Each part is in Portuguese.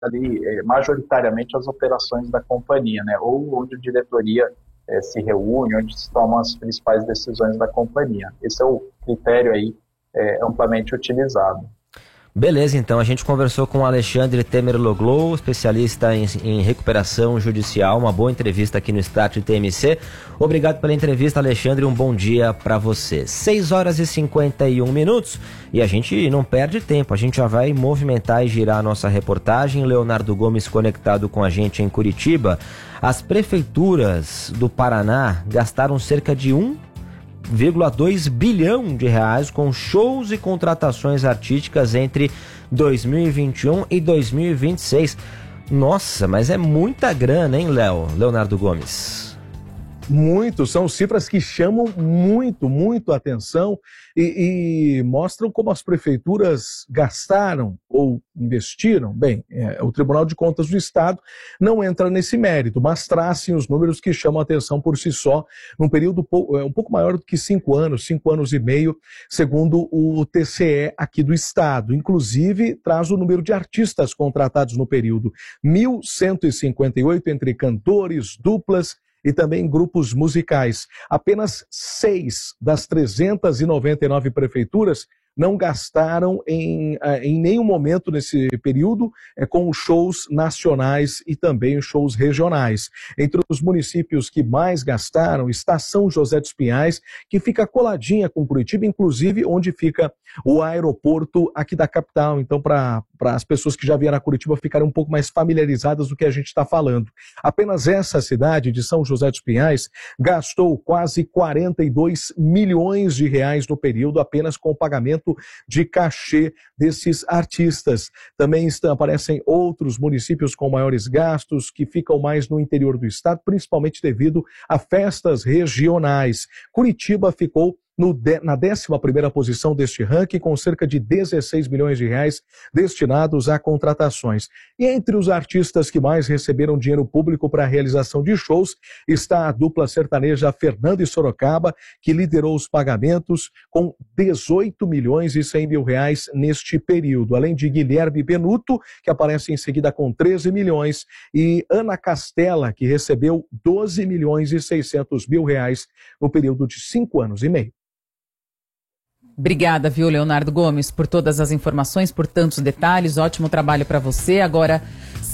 ali majoritariamente as operações da companhia, né? Ou onde a diretoria se reúne, onde se tomam as principais decisões da companhia. Esse é o critério aí amplamente utilizado. Beleza, então a gente conversou com o Alexandre Temerloglou, especialista em recuperação judicial, uma boa entrevista aqui no Start TMC. Obrigado pela entrevista, Alexandre, um bom dia para você. 6h51 e a gente não perde tempo, a gente já vai movimentar e girar a nossa reportagem. Leonardo Gomes conectado com a gente em Curitiba. As prefeituras do Paraná gastaram cerca de 1,2 bilhão de reais com shows e contratações artísticas entre 2021 e 2026. Nossa, mas é muita grana, hein, Leonardo Gomes? Muito, são cifras que chamam muito atenção e mostram como as prefeituras gastaram ou investiram. Bem, o Tribunal de Contas do Estado não entra nesse mérito, mas traz sim os números que chamam a atenção por si só, num período um pouco maior do que 5 anos e meio, segundo o TCE aqui do Estado. Inclusive, traz o número de artistas contratados no período: 1.158 entre cantores, duplas e também grupos musicais. Apenas 6 das 399 prefeituras não gastaram em nenhum momento nesse período com shows nacionais e também shows regionais. Entre os municípios que mais gastaram está São José dos Pinhais, que fica coladinha com Curitiba, inclusive onde fica o aeroporto aqui da capital. Então, para as pessoas que já vieram a Curitiba ficarem um pouco mais familiarizadas do que a gente está falando. Apenas essa cidade de São José dos Pinhais gastou quase 42 milhões de reais no período apenas com o pagamento de cachê desses artistas. Também aparecem outros municípios com maiores gastos que ficam mais no interior do estado, principalmente devido a festas regionais. Curitiba ficou na 11ª posição deste ranking, com cerca de 16 milhões de reais destinados a contratações. E entre os artistas que mais receberam dinheiro público para a realização de shows está a dupla sertaneja Fernando e Sorocaba, que liderou os pagamentos com 18 milhões e 100 mil reais neste período, além de Guilherme Benuto, que aparece em seguida com 13 milhões, e Ana Castela, que recebeu 12 milhões e 600 mil reais no período de 5 anos e meio. Obrigada, viu, Leonardo Gomes, por todas as informações, por tantos detalhes. Ótimo trabalho para você. Agora,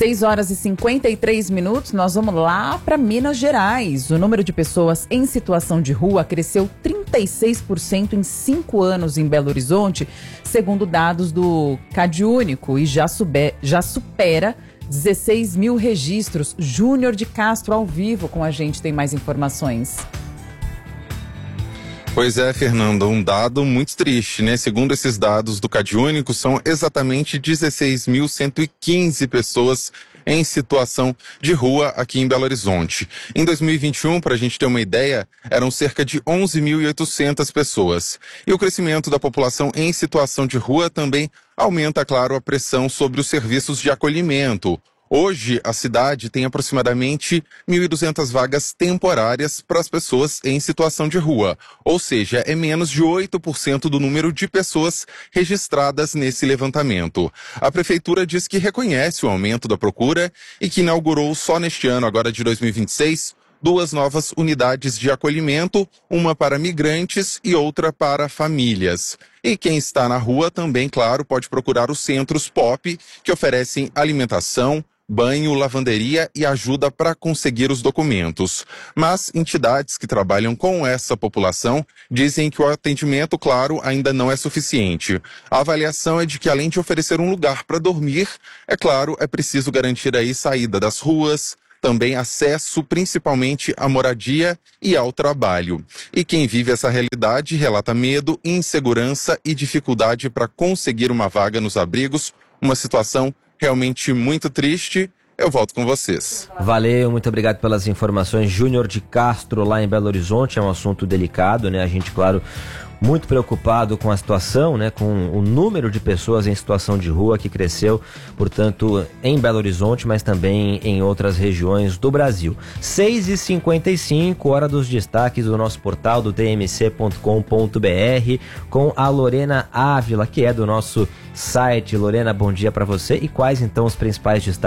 6h53, nós vamos lá para Minas Gerais. O número de pessoas em situação de rua cresceu 36% em 5 anos em Belo Horizonte, segundo dados do CadÚnico, e já supera 16 mil registros. Júnior de Castro, ao vivo com a gente, tem mais informações. Pois é, Fernanda, um dado muito triste, né? Segundo esses dados do CadÚnico, são exatamente 16.115 pessoas em situação de rua aqui em Belo Horizonte. Em 2021, para a gente ter uma ideia, eram cerca de 11.800 pessoas. E o crescimento da população em situação de rua também aumenta, claro, a pressão sobre os serviços de acolhimento. Hoje, a cidade tem aproximadamente 1.200 vagas temporárias para as pessoas em situação de rua, ou seja, é menos de 8% do número de pessoas registradas nesse levantamento. A prefeitura diz que reconhece o aumento da procura e que inaugurou só neste ano, agora de 2026, 2 novas unidades de acolhimento, uma para migrantes e outra para famílias. E quem está na rua também, claro, pode procurar os centros POP, que oferecem alimentação, banho, lavanderia e ajuda para conseguir os documentos. Mas entidades que trabalham com essa população dizem que o atendimento, claro, ainda não é suficiente. A avaliação é de que, além de oferecer um lugar para dormir, é claro, é preciso garantir aí saída das ruas, também acesso principalmente à moradia e ao trabalho. E quem vive essa realidade relata medo, insegurança e dificuldade para conseguir uma vaga nos abrigos, uma situação realmente muito triste. Eu volto com vocês. Valeu, muito obrigado pelas informações. Júnior de Castro, lá em Belo Horizonte, é um assunto delicado, né? A gente, claro, muito preocupado com a situação, né, com o número de pessoas em situação de rua que cresceu, portanto, em Belo Horizonte, mas também em outras regiões do Brasil. 6h55, hora dos destaques do nosso portal do tmc.com.br, com a Lorena Ávila, que é do nosso site. Lorena, bom dia para você. E quais então os principais destaques